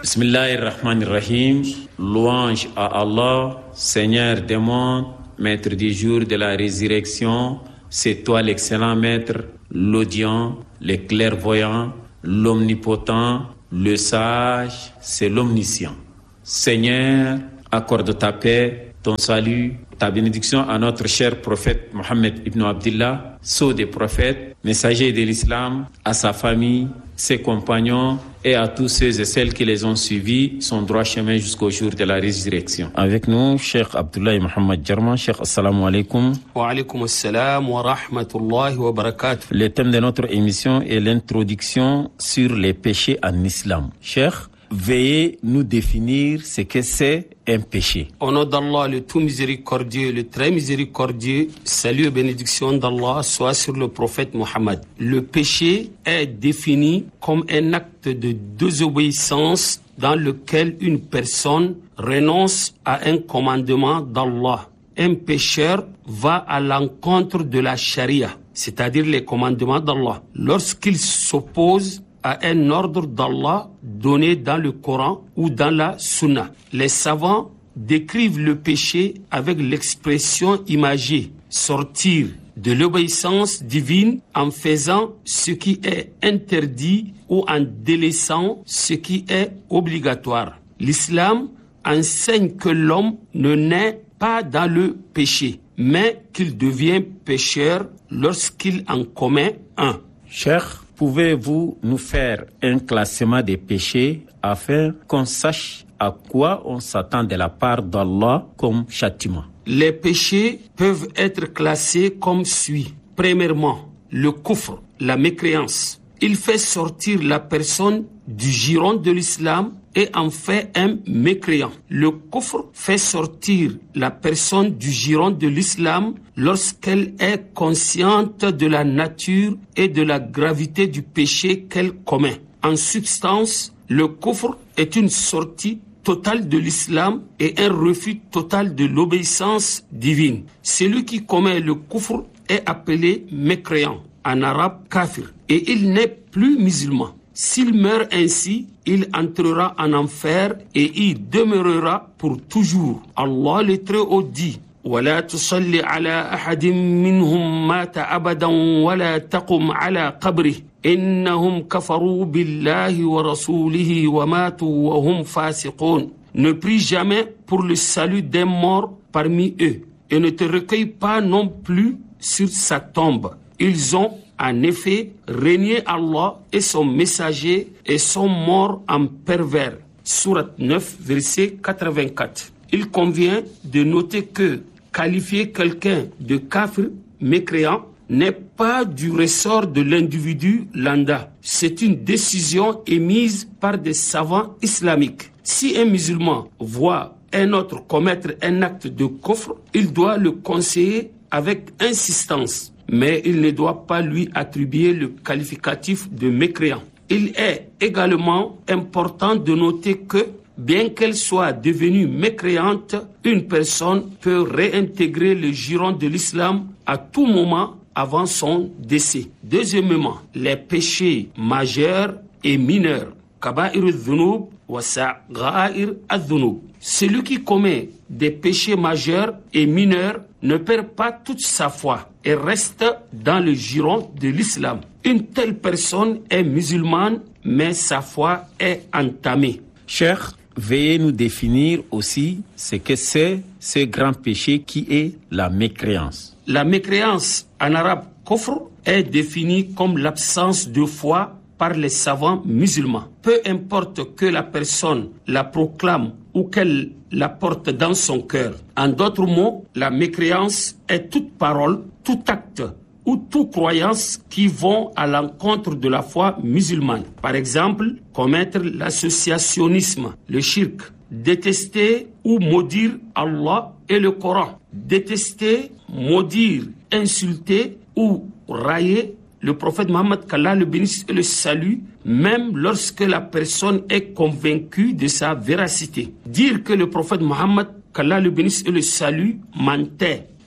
Bismillahirrahmanirrahim. Louange à Allah, Seigneur des mondes, Maître du jour de la résurrection. C'est toi l'excellent Maître, l'audient, le clairvoyant, l'omnipotent, le sage, c'est l'omniscient. Seigneur, accorde ta paix, ton salut, ta bénédiction à notre cher prophète Mohammed ibn Abdillah, sceau des prophètes, messager de l'islam, à sa famille, ses compagnons et à tous ceux et celles qui les ont suivis son droit chemin jusqu'au jour de la résurrection. Avec nous, Cheikh Abdoulaye Mohamed Jarman. Cheikh, assalamu alaikum. Wa alaikum assalam wa rahmatullahi wa barakatuh. Le thème de notre émission est l'introduction sur les péchés en islam. Cheikh, veuillez nous définir ce que c'est un péché. Au nom d'Allah, le tout miséricordieux, le très miséricordieux, salut et bénédiction d'Allah soit sur le prophète Mohammed. Le péché est défini comme un acte de désobéissance dans lequel une personne renonce à un commandement d'Allah. Un pécheur va à l'encontre de la charia, c'est-à-dire les commandements d'Allah. Lorsqu'il s'oppose à un ordre d'Allah donné dans le Coran ou dans la Sunna. Les savants décrivent le péché avec l'expression imagée, sortir de l'obéissance divine en faisant ce qui est interdit ou en délaissant ce qui est obligatoire. L'islam enseigne que l'homme ne naît pas dans le péché, mais qu'il devient pécheur lorsqu'il en commet un. Cher, pouvez-vous nous faire un classement des péchés afin qu'on sache à quoi on s'attend de la part d'Allah comme châtiment? Les péchés peuvent être classés comme suit. Premièrement, le kufr, la mécréance. Il fait sortir la personne du giron de l'islam et en fait un mécréant. Le kufr fait sortir la personne du giron de l'islam lorsqu'elle est consciente de la nature et de la gravité du péché qu'elle commet. En substance, le kufr est une sortie totale de l'islam et un refus total de l'obéissance divine. Celui qui commet le kufr est appelé mécréant, en arabe kafir, et il n'est plus musulman. S'il meurt ainsi, il entrera en enfer et y demeurera pour toujours. Allah le Très-Haut dit: ولا تصلي على أحد منهم مات أبدا ولا تقم على قبره إنهم كفروا بالله ورسوله وماتوا وهم فاسقون. Ne prie jamais pour le salut des morts parmi eux et ne te recueille pas non plus sur sa tombe. Ils ont en effet renié Allah et son messager et sont morts en pervers. Sourate 9, verset 84. Il convient de noter que qualifier quelqu'un de kafir, mécréant, n'est pas du ressort de l'individu lambda. C'est une décision émise par des savants islamiques. Si un musulman voit un autre commettre un acte de kufr, il doit le conseiller avec insistance, mais il ne doit pas lui attribuer le qualificatif de mécréant. Il est également important de noter que, bien qu'elle soit devenue mécréante, une personne peut réintégrer le giron de l'islam à tout moment avant son décès. Deuxièmement, les péchés majeurs et mineurs. Kaba'ir al-dhunub wa sa'ghair al-dhunub. Celui qui commet des péchés majeurs et mineurs ne perd pas toute sa foi et reste dans le giron de l'islam. Une telle personne est musulmane, mais sa foi est entamée. Cheikh, veuillez nous définir aussi ce que c'est ce grand péché qui est la mécréance. La mécréance, en arabe kufr, est définie comme l'absence de foi par les savants musulmans. Peu importe que la personne la proclame ou qu'elle la porte dans son cœur. En d'autres mots, la mécréance est toute parole, tout acte ou toute croyance qui vont à l'encontre de la foi musulmane. Par exemple, commettre l'associationnisme, le shirk, détester ou maudire Allah et le Coran, détester, maudire, insulter ou railler le prophète Mohammed, qu'Allah le bénisse et le salue, même lorsque la personne est convaincue de sa véracité. Dire que le prophète Mohammed, qu'Allah le bénisse et le salue, mentait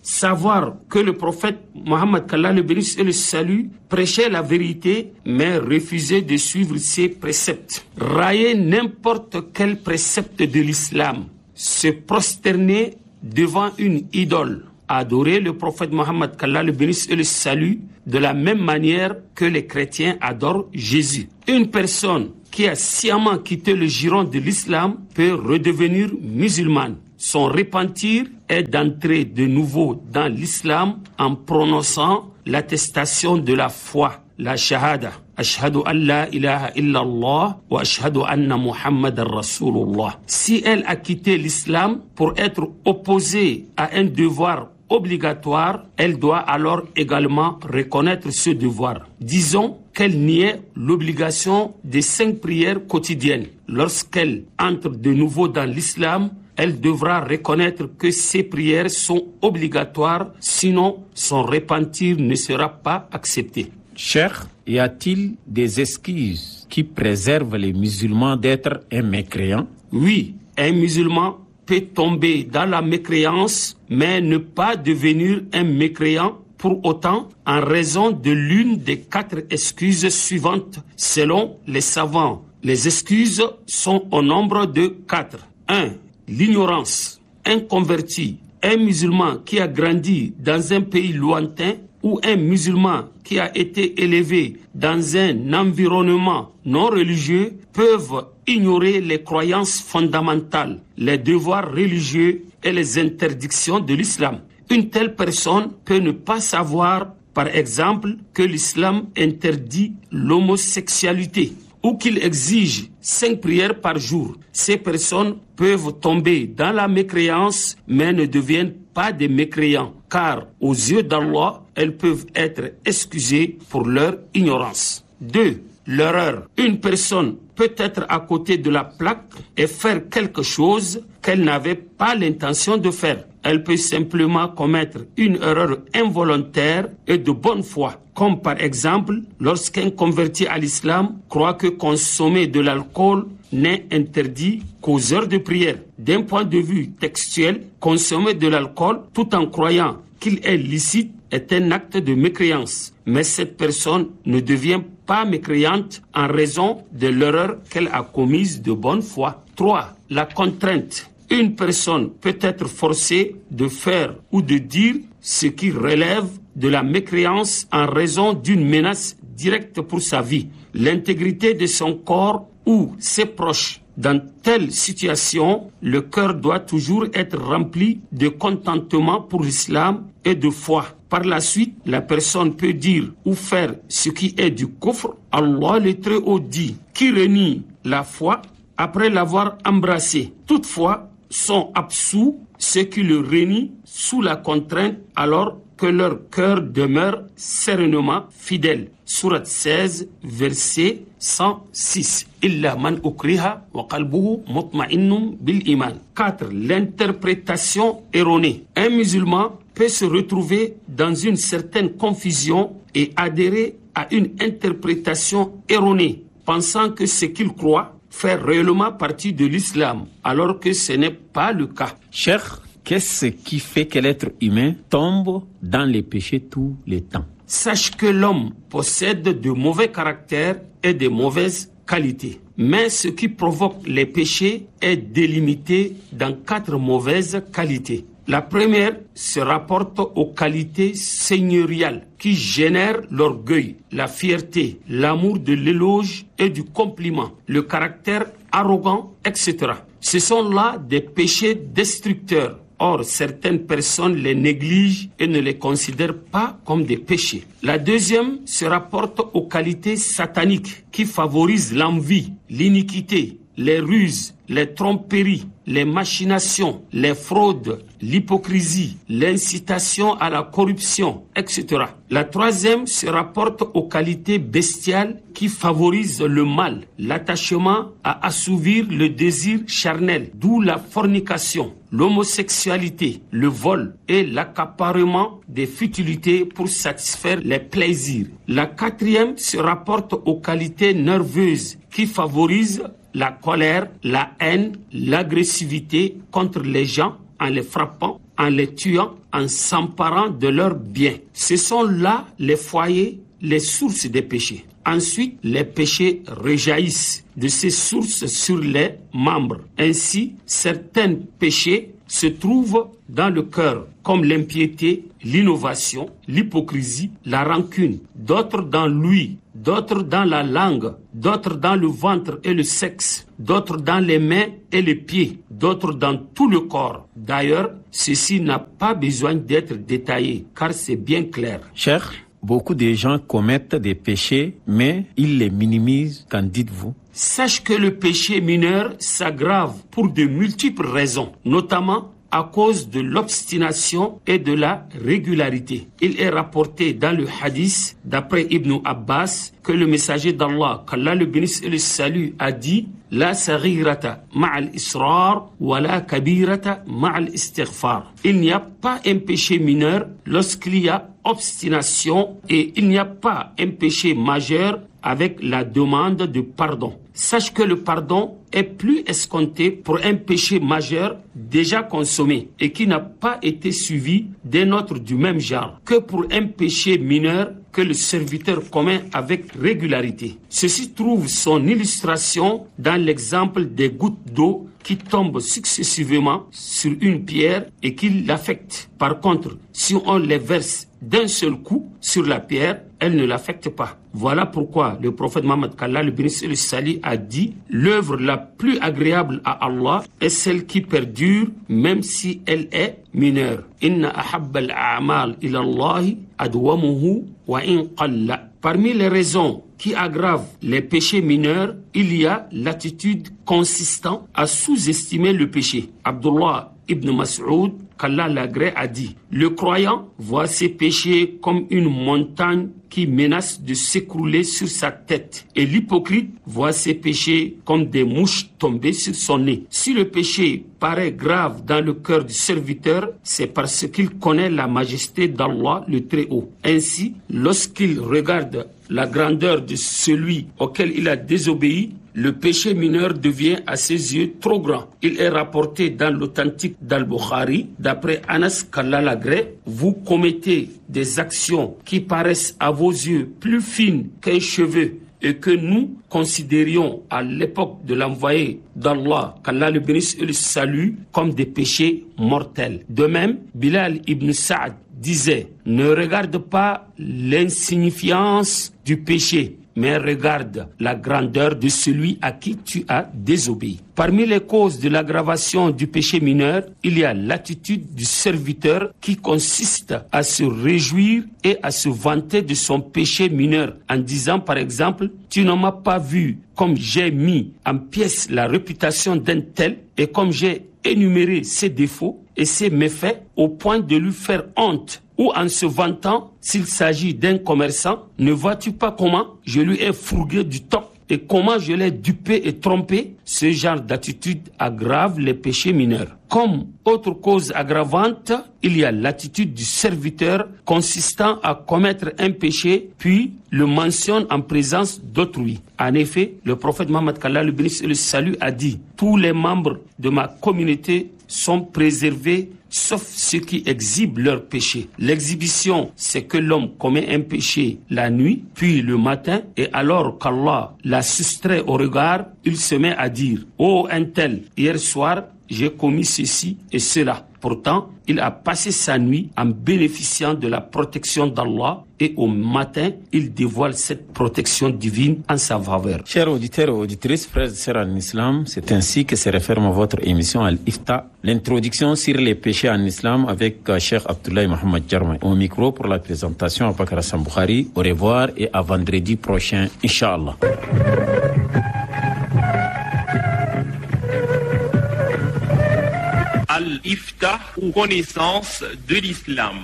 savoir que le prophète Mohammed qu'Allah le bénisse et le salue prêchait la vérité mais refusait de suivre ses préceptes. Railler n'importe quel précepte de l'islam, se prosterner devant une idole, adorer le prophète Mohammed qu'Allah le bénisse et le salue de la même manière que les chrétiens adorent Jésus. Une personne qui a sciemment quitté le giron de l'islam peut redevenir musulmane. Son repentir est d'entrer de nouveau dans l'islam en prononçant l'attestation de la foi, la shahada. Ashhadu an la ilaha illallah wa ashhadu anna Muhammadan Rasulullah. Si elle a quitté l'islam pour être opposée à un devoir obligatoire, elle doit alors également reconnaître ce devoir. Disons qu'elle niait l'obligation des 5 prières quotidiennes. Lorsqu'elle entre de nouveau dans l'islam, elle devra reconnaître que ces prières sont obligatoires, sinon son repentir ne sera pas accepté. Cheikh, y a-t-il des excuses qui préservent les musulmans d'être un mécréant? Oui, un musulman peut tomber dans la mécréance, mais ne pas devenir un mécréant pour autant en raison de l'une des 4 excuses suivantes selon les savants. Les excuses sont au nombre de 4. 1. L'ignorance. Un converti, un musulman qui a grandi dans un pays lointain ou un musulman qui a été élevé dans un environnement non religieux peuvent ignorer les croyances fondamentales, les devoirs religieux et les interdictions de l'islam. Une telle personne peut ne pas savoir, par exemple, que l'islam interdit l'homosexualité ou qu'il exige 5 prières par jour. Ces personnes peuvent tomber dans la mécréance, mais ne deviennent pas des mécréants, car aux yeux d'Allah, elles peuvent être excusées pour leur ignorance. 2. L'erreur. Une personne peut être à côté de la plaque et faire quelque chose qu'elle n'avait pas l'intention de faire. Elle peut simplement commettre une erreur involontaire et de bonne foi, comme par exemple lorsqu'un converti à l'islam croit que consommer de l'alcool n'est interdit qu'aux heures de prière. D'un point de vue textuel, consommer de l'alcool tout en croyant qu'il est licite est un acte de mécréance. Mais cette personne ne devient pas mécréante en raison de l'erreur qu'elle a commise de bonne foi. 3. La contrainte. Une personne peut être forcée de faire ou de dire ce qui relève de la mécréance en raison d'une menace directe pour sa vie, l'intégrité de son corps ou ses proches. Dans telle situation, le cœur doit toujours être rempli de contentement pour l'islam et de foi. Par la suite, la personne peut dire ou faire ce qui est du kufr. Allah le Très-Haut dit, qui renie la foi après l'avoir embrassée. Toutefois, sont absous ceux qui le renient sous la contrainte alors que leur cœur demeure sereinement fidèle. Sourate 16, verset 106. Illa man ukriha wa qalbuhu mutma'innun bil iman. 4. L'interprétation erronée. Un musulman peut se retrouver dans une certaine confusion et adhérer à une interprétation erronée, pensant que ce qu'il croit fait réellement partie de l'islam, alors que ce n'est pas le cas. Cheikh, qu'est-ce qui fait que l'être humain tombe dans les péchés tous les temps? Sache que l'homme possède de mauvais caractères et de mauvaises qualités. Mais ce qui provoque les péchés est délimité dans 4 mauvaises qualités. La première se rapporte aux qualités seigneuriales qui génèrent l'orgueil, la fierté, l'amour de l'éloge et du compliment, le caractère arrogant, etc. Ce sont là des péchés destructeurs. Or, certaines personnes les négligent et ne les considèrent pas comme des péchés. La deuxième se rapporte aux qualités sataniques qui favorisent l'envie, l'iniquité, les ruses, les tromperies, les machinations, les fraudes, l'hypocrisie, l'incitation à la corruption, etc. La troisième se rapporte aux qualités bestiales qui favorisent le mal, l'attachement à assouvir le désir charnel, d'où la fornication, l'homosexualité, le vol et l'accaparement des futilités pour satisfaire les plaisirs. La quatrième se rapporte aux qualités nerveuses qui favorisent la colère, la haine, l'agressivité contre les gens en les frappant, en les tuant, en s'emparant de leurs biens. Ce sont là les foyers, les sources des péchés. Ensuite, les péchés rejaillissent de ces sources sur les membres. Ainsi, certains péchés se trouvent dans le cœur, comme l'impiété, l'innovation, l'hypocrisie, la rancune. D'autres dans l'ouïe, d'autres dans la langue, d'autres dans le ventre et le sexe, d'autres dans les mains et les pieds, d'autres dans tout le corps. D'ailleurs, ceci n'a pas besoin d'être détaillé, car c'est bien clair. Cher, beaucoup de gens commettent des péchés, mais ils les minimisent. Qu'en dites-vous? Sache que le péché mineur s'aggrave pour de multiples raisons, notamment à cause de l'obstination et de la régularité. Il est rapporté dans le hadith, d'après Ibn Abbas, que le messager d'Allah, qu'Allah le bénisse et le salue, a dit « La saghirata ma'al israr wa la kabirata ma'al istighfar ». Il n'y a pas un péché mineur lorsqu'il y a obstination et il n'y a pas un péché majeur avec la demande de pardon. Sache que le pardon est plus escompté pour un péché majeur déjà consommé et qui n'a pas été suivi d'un autre du même genre que pour un péché mineur que le serviteur commet avec régularité. Ceci trouve son illustration dans l'exemple des gouttes d'eau qui tombent successivement sur une pierre et qui l'affectent. Par contre, si on les verse d'un seul coup sur la pierre, elle ne l'affecte pas. Voilà pourquoi le prophète Mohammed qu'Allah le bénisse et le salue a dit « L'œuvre la plus agréable à Allah est celle qui perdure même si elle est mineure. Inna ahabba al-a'mal ila Allahi adwamuhu wa in qalla » Parmi les raisons qui aggravent les péchés mineurs, il y a l'attitude consistant à sous-estimer le péché. Abdullah ibn Mas'ud, qu'Allah l'agrée, a dit « Le croyant voit ses péchés comme une montagne qui menace de s'écrouler sur sa tête. Et l'hypocrite voit ses péchés comme des mouches tombées sur son nez. Si le péché paraît grave dans le cœur du serviteur, c'est parce qu'il connaît la majesté d'Allah le Très-Haut. Ainsi, lorsqu'il regarde la grandeur de celui auquel il a désobéi, le péché mineur devient à ses yeux trop grand. Il est rapporté dans l'authentique d'Al-Bukhari, d'après Anas qu'Allah l'agrée, vous commettez des actions qui paraissent à vos yeux plus fines qu'un cheveu et que nous considérions à l'époque de l'envoyé d'Allah, qu'Allah le bénisse et le salue, comme des péchés mortels. De même, Bilal ibn Sa'd disait, ne regarde pas l'insignifiance du péché, mais regarde la grandeur de celui à qui tu as désobéi. Parmi les causes de l'aggravation du péché mineur, il y a l'attitude du serviteur qui consiste à se réjouir et à se vanter de son péché mineur en disant par exemple « Tu ne m'as pas vu comme j'ai mis en pièces la réputation d'un tel et comme j'ai énuméré ses défauts et ses méfaits au point de lui faire honte. » Ou en se vantant, s'il s'agit d'un commerçant, ne vois-tu pas comment je lui ai fourgué du temps et comment je l'ai dupé et trompé? Ce genre d'attitude aggrave les péchés mineurs. Comme autre cause aggravante, il y a l'attitude du serviteur consistant à commettre un péché, puis le mentionne en présence d'autrui. En effet, le prophète Mohammed qu'Allah le bénisse et le salue a dit « Tous les membres de ma communauté sont préservés sauf ceux qui exhibent leurs péchés. L'exhibition, c'est que l'homme commet un péché la nuit, puis le matin, et alors qu'Allah l'a soustrait au regard, il se met à dire « Oh un tel, hier soir, j'ai commis ceci et cela ». Pourtant, il a passé sa nuit en bénéficiant de la protection d'Allah et au matin, il dévoile cette protection divine en sa faveur. Chers auditeurs et auditrices, frères et sœurs en islam, c'est ainsi que se referme votre émission Al-Ifta, l'introduction sur les péchés en islam avec Cheikh Abdoulaye Mohamed Jarmay. Au micro pour la présentation à Bakar Hassan Bukhari. Au revoir et à vendredi prochain, Inch'Allah. Al-Ifta ou connaissance de l'islam.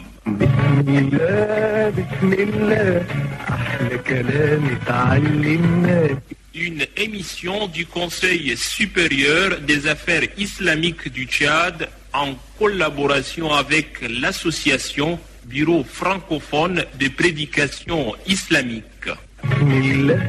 Une émission du Conseil supérieur des affaires islamiques du Tchad en collaboration avec l'association Bureau francophone de prédication islamique.